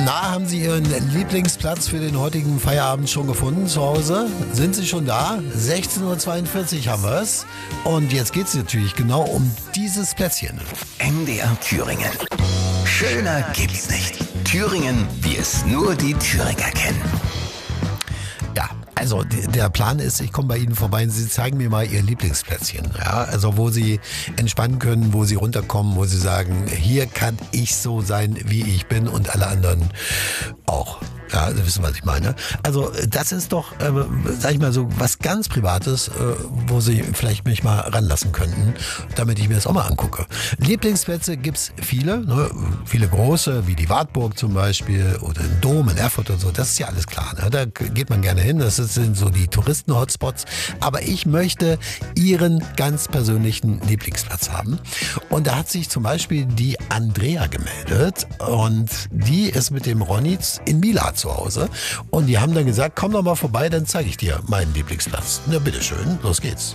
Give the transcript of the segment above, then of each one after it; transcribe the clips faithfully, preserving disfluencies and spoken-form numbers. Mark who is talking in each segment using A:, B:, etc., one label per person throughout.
A: Na, haben Sie Ihren Lieblingsplatz für den heutigen Feierabend schon gefunden zu Hause? Sind Sie schon da? sechzehn Uhr zweiundvierzig haben wir es. Und jetzt geht es natürlich genau um dieses Plätzchen.
B: M D R Thüringen. Schöner gibt's nicht. Thüringen, wie es nur die Thüringer kennen.
A: Ja, also der Plan ist, ich komme bei Ihnen vorbei und Sie zeigen mir mal Ihr Lieblingsplätzchen. Ja, also wo Sie entspannen können, wo Sie runterkommen, wo Sie sagen, hier kann ich so sein, wie ich bin und alle anderen auch. Ja, Sie wissen, was ich meine. Also das ist doch, äh, sag ich mal so, was ganz Privates, äh, wo Sie vielleicht mich mal ranlassen könnten, damit ich mir das auch mal angucke. Lieblingsplätze gibt's viele, ne? Viele große, wie die Wartburg zum Beispiel oder den Dom in Erfurt und so, das ist ja alles klar. Ne? Da geht man gerne hin, das sind so die Touristen-Hotspots. Aber ich möchte Ihren ganz persönlichen Lieblingsplatz haben. Und da hat sich zum Beispiel die Andrea gemeldet und die ist mit dem Ronny in Mila zu Hause. Und die haben dann gesagt, komm doch mal vorbei, dann zeige ich dir meinen Lieblingsplatz. Na bitteschön, los geht's.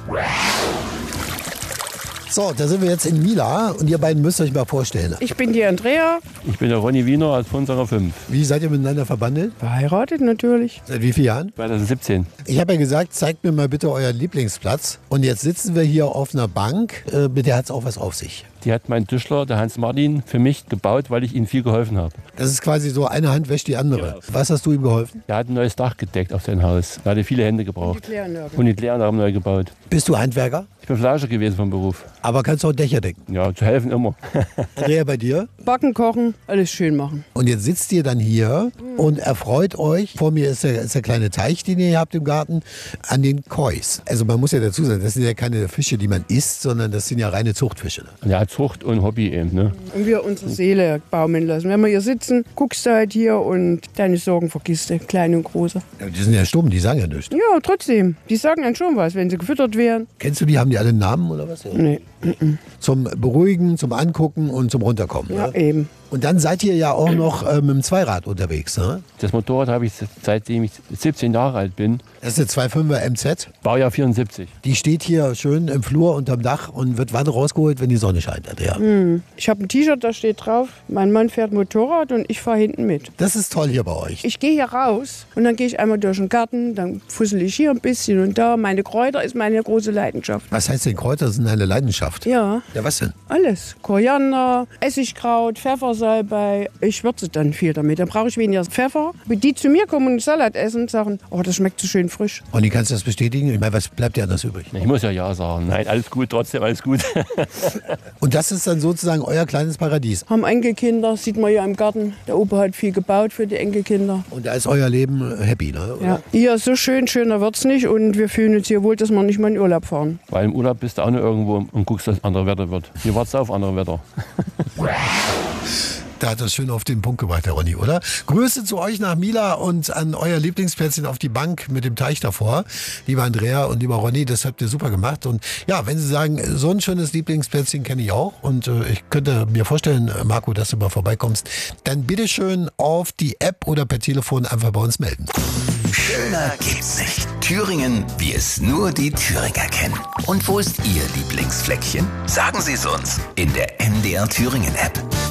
A: So, da sind wir jetzt in Mila und ihr beiden müsst euch mal vorstellen.
C: Ich bin die Andrea.
D: Ich bin der Ronny Wiener aus Punzacher fünf.
A: Wie seid ihr miteinander verbandelt?
C: Verheiratet natürlich.
A: Seit wie vielen Jahren?
D: zwanzig siebzehn.
A: Ich habe ja gesagt, zeigt mir mal bitte euren Lieblingsplatz. Und jetzt sitzen wir hier auf einer Bank. Äh, mit der hat es auch was auf sich.
D: Die hat mein Tischler, der Hans Martin, für mich gebaut, weil ich ihm viel geholfen habe.
A: Das ist quasi so, eine Hand wäscht die andere.
D: Ja.
A: Was hast du ihm geholfen?
D: Er hat ein neues Dach gedeckt auf sein Haus. Er hatte viele Hände gebraucht.
C: Und die Kläranlage.
D: Und die Kläranlage neu gebaut.
A: Bist du Handwerker?
D: Ich bin Fleischer gewesen vom Beruf.
A: Aber kannst du auch Dächer decken?
D: Ja, zu helfen immer.
A: Andrea, bei dir?
C: Backen, kochen, alles schön machen.
A: Und jetzt sitzt ihr dann hier und erfreut euch, vor mir ist der, ist der kleine Teich, den ihr hier habt im Garten, an den Kois. Also man muss ja dazu sagen, das sind ja keine Fische, die man isst, sondern das sind ja reine Zuchtfische.
D: Ja, Zucht und Hobby eben. Ne?
C: Und wir unsere Seele baumeln lassen. Wenn wir hier sitzen, guckst du halt hier und deine Sorgen vergisst du, kleine und große.
A: Ja, die sind ja stumm, die sagen ja nichts.
C: Ja, trotzdem. Die sagen dann schon was, wenn sie gefüttert werden.
A: Kennst du die, haben die alle einen Namen oder was?
C: Nee.
A: Zum Beruhigen, zum Angucken und zum Runterkommen.
C: Ja,
A: ne?
C: eben.
A: Und dann seid ihr ja auch noch äh, mit dem Zweirad unterwegs, ne?
D: Das Motorrad habe ich seitdem ich siebzehn Jahre alt bin.
A: Das ist eine zwei Komma fünfer M Z.
D: Baujahr vierundsiebzig.
A: Die steht hier schön im Flur unterm Dach und wird wann rausgeholt, wenn die Sonne scheint. Ja.
C: Hm. Ich habe ein T-Shirt, da steht drauf, mein Mann fährt Motorrad und ich fahre hinten mit.
A: Das ist toll hier bei euch.
C: Ich gehe hier raus und dann gehe ich einmal durch den Garten, dann fussel ich hier ein bisschen und da. Meine Kräuter ist meine große Leidenschaft.
A: Was heißt denn, Kräuter sind eine Leidenschaft?
C: Ja.
A: Ja, was denn?
C: Alles. Koriander, Essigkraut, Pfeffersalbei. Ich würze dann viel damit. Dann brauche ich weniger Pfeffer. Die zu mir kommen und Salat essen und sagen, oh, das schmeckt so schön frisch.
A: Und die kannst du das bestätigen? Ich meine, was bleibt dir anders übrig?
D: Ich muss ja ja sagen. Nein, alles gut, trotzdem alles gut.
A: Und das ist dann sozusagen euer kleines Paradies.
C: Haben Enkelkinder, sieht man hier im Garten. Der Opa hat viel gebaut für die Enkelkinder.
A: Und da ist euer Leben happy, ne? Oder?
C: Ja. Hier ist so schön, schöner wird's nicht. Und wir fühlen uns hier wohl, dass wir nicht mal in Urlaub fahren.
D: Weil im Urlaub bist du auch noch irgendwo und guckst, dass andere Wetter wird. Hier wartest du auf andere Wetter.
A: Da hat das schön auf den Punkt gebracht, Herr Ronny, oder? Grüße zu euch nach Mila und an euer Lieblingsplätzchen auf die Bank mit dem Teich davor. Lieber Andrea und lieber Ronny, das habt ihr super gemacht. Und ja, wenn Sie sagen, so ein schönes Lieblingsplätzchen kenne ich auch und äh, ich könnte mir vorstellen, Marco, dass du mal vorbeikommst, dann bitteschön auf die App oder per Telefon einfach bei uns melden.
B: Schöner gibt's nicht. Thüringen, wie es nur die Thüringer kennen. Und wo ist Ihr Lieblingsfleckchen? Sagen Sie es uns in der M D R Thüringen App.